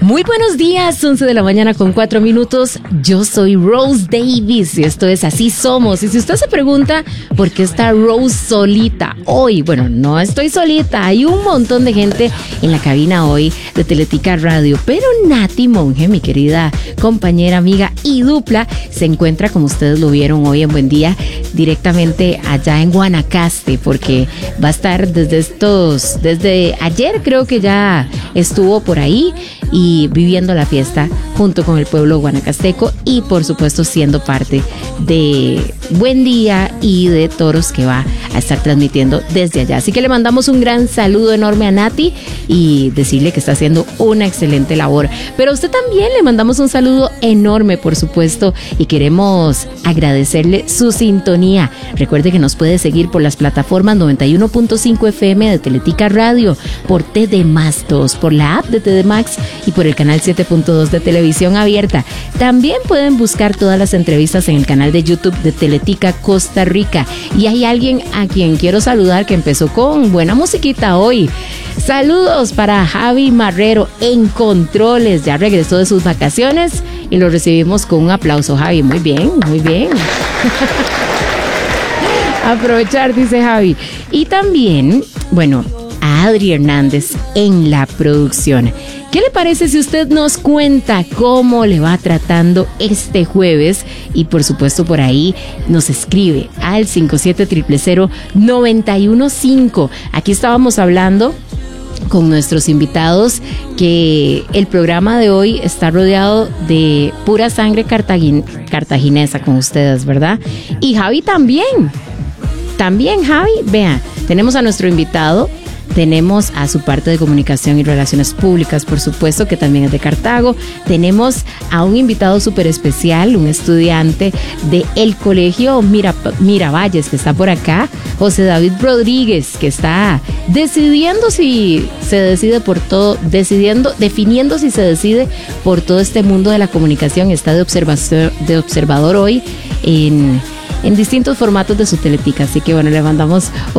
Muy buenos días, 11 de la mañana con 4 minutos. Yo soy Rose Davis y esto es Así Somos. Y si usted se pregunta por qué está Rose solita hoy, bueno, no estoy solita. Hay un montón de gente en la cabina hoy de Teletica Radio. Pero Nati Monge, mi querida compañera, amiga y dupla, se encuentra, como ustedes lo vieron hoy en Buen Día, directamente allá en Guanacaste, porque va a estar desde ayer creo que ya estuvo por ahí y viviendo la fiesta junto con el pueblo guanacasteco y por supuesto siendo parte de Buen Día y de Toros que va a estar transmitiendo desde allá. Así que le mandamos un gran saludo enorme a Nati y decirle que está haciendo una excelente labor. Pero a usted también le mandamos un saludo enorme, por supuesto, y queremos agradecerle su sintonía. Recuerde que nos puede seguir por las plataformas 91.5 FM de Teletica Radio, por TD Más 2, por la app de TD Max y por el canal 7.2 de Televisión Abierta. También pueden buscar todas las entrevistas en el canal de YouTube de Teletica Costa Rica. Y hay alguien a quien quiero saludar que empezó con buena musiquita hoy. Saludos para Javi Marrero en Controles. Ya regresó de sus vacaciones y lo recibimos con un aplauso, Javi. Muy bien, muy bien. Aprovechar, dice Javi. Y también, bueno, a Adri Hernández en la producción. ¿Qué le parece si usted nos cuenta cómo le va tratando este jueves? Y por supuesto por ahí nos escribe al 57000915. Aquí estábamos hablando con nuestros invitados que el programa de hoy está rodeado de pura sangre cartaginesa con ustedes, ¿verdad? Y Javi también Javi, vea, tenemos a nuestro invitado. Tenemos a su parte de comunicación y relaciones públicas, por supuesto, que también es de Cartago. Tenemos a un invitado súper especial, un estudiante del colegio Miravalles, que está por acá. José David Rodríguez, que está definiendo si se decide por todo este mundo de la comunicación. Está de observador hoy en distintos formatos de su Teletica. Así que bueno, le mandamos